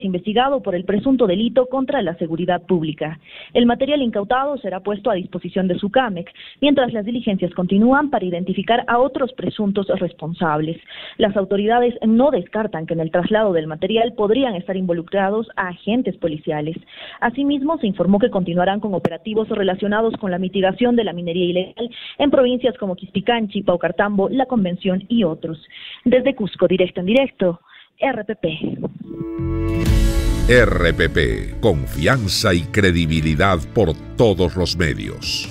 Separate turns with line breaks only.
investigado por el presunto delito contra la seguridad pública. El material incautado será puesto a disposición de SUCAMEC, mientras las diligencias continúan para identificar a otros presuntos responsables. Las autoridades no descartan que en el traslado del material podrían estar involucrados a agentes policiales. Asimismo, se informó que continuarán con operativos relacionados con la mitigación de la minería ilegal en provincias como Quispicanchi, Paucartambo, La Convención y otros. Desde Cusco, directo en directo, RPP.
RPP, confianza y credibilidad por todos los medios.